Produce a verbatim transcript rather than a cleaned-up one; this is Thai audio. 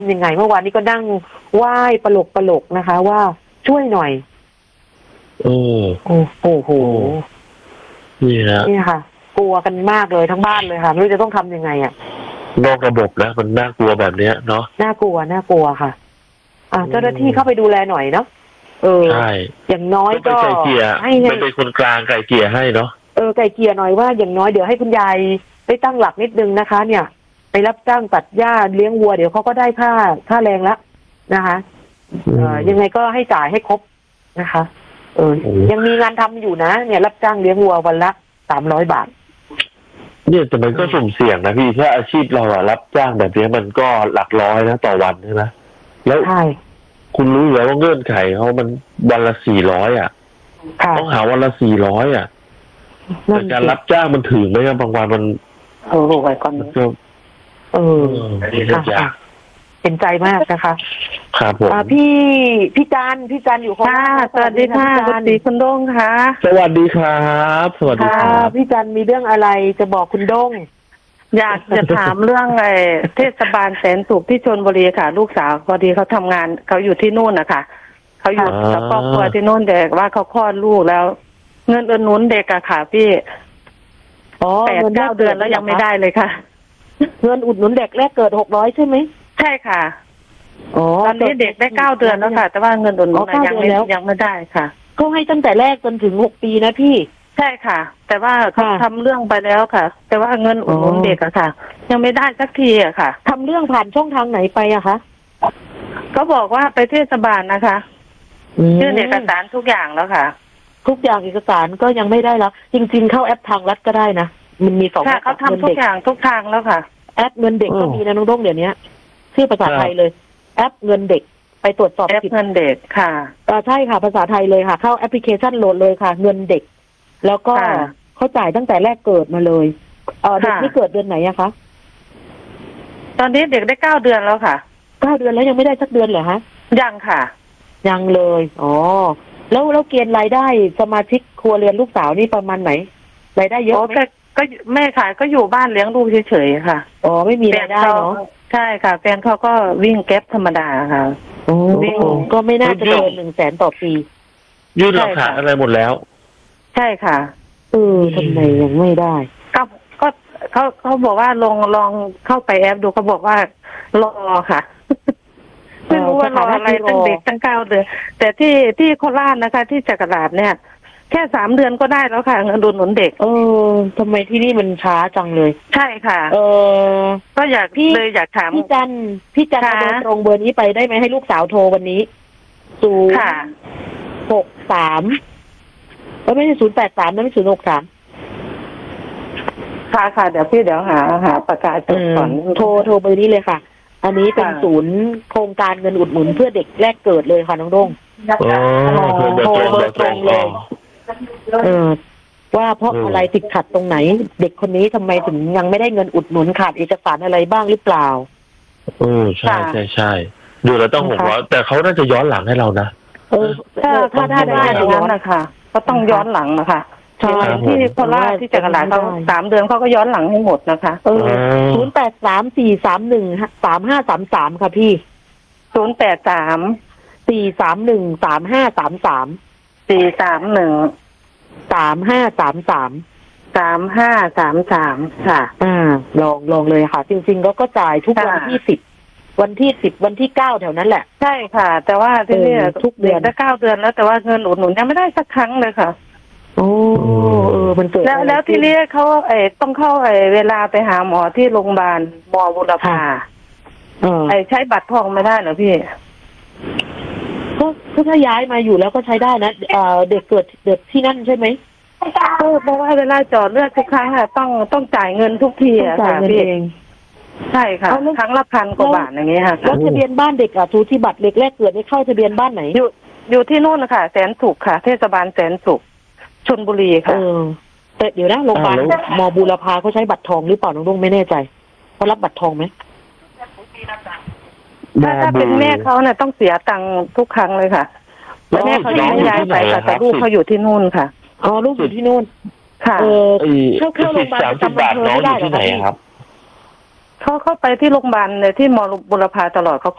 ยังไงเมื่อวานนี้ก็นั่งไหว้ปลกปลกนะคะว่าช่วยหน่อยโอ้โอ้โหนี่นะนี่ค่ะกลัวกันมากเลยทั้งบ้านเลยค่ะไม่รู้จะต้องทำยังไงอ่ะนอกระบบแล้วมันน่ากลัวแบบเนี้ยเนาะน่ากลัวน่ากลัวค่ะอ่าเจ้าหน้าที่เข้าไปดูแลหน่อยเนาะเออใช่อย่างน้อยก็ให้ไม่เป็นคนกลางไก่เกลี่ยให้เนาะเออไก่เกลี่ยหน่อยว่าอย่างน้อยเดี๋ยวให้คุณยายได้ตั้งหลักนิดนึงนะคะเนี่ยไปรับจ้างตัดหญ้าเลี้ยงวัวเดี๋ยวเขาก็ได้ค่าค่าแรงแล้วนะคะเออยังไงก็ให้จ่ายให้ครบนะคะเออยังมีงานทำอยู่นะเนี่ยรับจ้างเลี้ยงวัววันละสามร้อยบาทเนี่ยแต่มันก็สุ่มเสี่ยงนะพี่ถ้าอาชีพเราอะรับจ้างแบบนี้มันก็หลักร้อยนะต่อวันใช่ไหมแล้วคุณรู้อยู่แล้วว่าเงื่อนไขเขามันวันละสี่ร้อยอ่ะต้องหาวันละสี่ร้อยอ่ะแต่การรับจ้างมันถึงไหมบางวันมันเออไว้ก่อนก็เออเป็นใจมากนะคะครับผมพี่พี่จันพี่จันอยู่ค่ะสวัสดีค่ะสวัสดีคุณด้งค่ะสวัสดีครับสวัสดีครับพี่จันมีเรื่องอะไรจะบอกคุณด้งอยากจะถามเรื่องไอ้เทศบาลแสนสุขที่ชลบุรีค่ะลูกสาวพอดีเขาทำงานเขาอยู่ที่นู่นนะคะเขาอยู่กับครอบครัวที่นู่นแต่ว่าเขาคลอดลูกแล้วเงินอุดหนุนเด็กอะค่ะพี่แปดเก้าเดือนแล้วยังไม่ได้เลยค่ะเงินอุดหนุนเด็กแรกเกิดหกร้อยใช่ไหมใช่ค่ะตอนนี้เด็กได้เก้าเดือนแล้วค่ะแต่ว่าเงินอุดหนุนยังไม่ยังไม่ได้ค่ะเขาให้ตั้งแต่แรกจนถึงหกปีนะพี่ใช่ค่ะแต่ว่าเขาทำเรื่องไปแล้วค่ะแต่ว่าเงินอุดหนุนเด็กอะค่ะยังไม่ได้สักทีอะค่ะทำเรื่องผ่านช่องทางไหนไปอะคะก็บอกว่าไปเทศบาลนะคะยื่นเอกสารทุกอย่างแล้วค่ะทุกอย่างเอกสารก็ยังไม่ได้แล้วจริงๆเข้าแอปทางรัฐก็ได้นะมันมีสองแอปเขาทำทุกอย่างทุกทางแล้วค่ะแอปเงินเด็กก็มีนะน้องด้งเดี๋ยวนี้ชื่อภาษาไทยเลยแอปเงินเด็กไปตรวจสอบแอปเงินเด็กค่ะอ่าใช่ค่ะภาษาไทยเลยค่ะเข้าแอปพลิเคชันโหลดเลยค่ะเงินเด็กแล้วก็เขาจ่ายตั้งแต่แรกเกิดมาเลยเออเด็กที่เกิดเดือนไหนอะคะตอนนี้เด็กได้เก้าเดือนแล้วค่ะเก้าเดือนแล้วยังไม่ได้สักเดือนเหรอฮะยังค่ะยังเลยอ๋อแล้วแล้วเกณฑ์รายได้สมาชิกครัวเรือนลูกสาวนี่ประมาณไหนรายได้เยอะไหมก็แม่ขายก็อยู่บ้านเลี้ยงลูกเฉยๆค่ะอ๋อไม่มีรายได้เนาะใช่ค่ะแฟนเขาก็วิ่งแก๊ปธรรมดาค่ะวิ่งก็ไม่น่าจะเกินหนึ่งแสนต่อปียื่นหลักฐานอะไรหมดแล้วใช่ค่ะเออทำไมยังไม่ได้ก็ก็เขาเขาบอกว่าลองลองเข้าไปแอปดูเขาบอกว่ารอค่ะไม่รู้ว่ารออะไรตั้งเด็กตั้งเก้าเดือนแต่ที่ที่โคราชนะคะที่จักราชเนี่ยแค่สามเดือนก็ได้แล้วค่ะเงินอุดหนุนเด็กเออทำไมที่นี่มันช้าจังเลยใช่ค่ะเออก็อยากพี่เลยอยากถามพี่จันพี่จันโดนตรงเบอร์นี้ไปได้ไหมให้ลูกสาวโทรวันนี้ศูนย์หกสามก็ไม่ใช่ศูนย์แปดสามนะไม่ศูนย์หกสามค่ะค่ะเดี๋ยวพี่เดี๋ยวหาหาประกาศก่อนโทรโทรเบอร์นี้เลยค่ะอันนี้เป็นศูนย์โครงการเงินอุดหนุนเพื่อเด็กแรกเกิดเลยค่ะน้องด้งโทรเบอร์ตรงเลยเออว่าเพราะอะไรติดขัดตรงไหนเด็กคนนี้ทำไมถึงยังไม่ได้เงินอุดหนุนขาดเอกสารอะไรบ้างหรือเปล่าเออใช่ใช่ใช่ดูแล้วต้องหกร้อยแต่เขาน่าจะย้อนหลังให้เรานะเออถ้าถ้าได้ได้อย่างนั้นนะคะก็ต้องย้อนหลังนะคะใช่ที่โคราชที่จักราชเขาสามเดือนเขาก็ย้อนหลังให้หมดนะคะเออศูนย์แปดสามสี่สามหนึ่งสามห้าสามสามค่ะพี่ศูนย์แปดสามสี่สามหนึ่งสามห้าสามสามสี่สามหนึ่งสามห้าสามสามสามห้าสามสามค่ะอ่าลองลองเลยค่ะจริงๆแล้วก็จ่ายทุกวันที่สิบวันที่สิบวันที่เก้าแถวนั้นแหละใช่ค่ะแต่ว่าที่นี่ทุกเดือนได้เก้าเดือนแล้วแต่ว่าเงินอุดหนุนยังไม่ได้สักครั้งเลยค่ะโอ้เออมันเกิดแล้วแล้วที่นี่เขาเอต้องเข้าไอเวลาไปหาหมอที่โรงพยาบาลมอบุรพาไอใช้บัตรทองไม่ได้เหรอพี่ก็ถ้าย้ายมาอยู่แล้วก็ใช้ได้นะเอ่อเด็กเกิดเด็กที่นั่นใช่ไหมก็เพราะว่าเวลาจอดเลือดทุกครั้งอะต้องต้องจ่ายเงินทุกทีอะค่ะพี่ใช่ค่ะครั้งละพันกว่าบาทอย่างเงี้ยค่ะแล้วทะเบียนบ้านเด็กอะทูที่บัตรเด็กแรกเกิดได้เข้าทะเบียนบ้านไหนอยู่อยู่ที่นู่นนะคะแสนสุขค่ะเทศบาลแสนสุขชลบุรีค่ะเออแต่เดี๋ยวนะโรงพยาบาลมอบูรพาเขาใช้บัตรทองหรือเปล่าน้องลุงไม่แน่ใจเขารับบัตรทองไหมถ้าถ้าเป็นแม่เขาเนี่ยต้องเสียตังค์ทุกครั้งเลยค่ะแม่เขายังไม่ย้ายไปแต่ลูกเขาอยู่ที่นู่นค่ะอ๋อลูกอยู่ที่นู่นค่ะเออเข้าเข้าโรงพยาบาลประจำอำเภอไม่ได้หรอครับเขาเข้าไปที่โรงพยาบาลเลยที่มอบุรพาตลอดเขา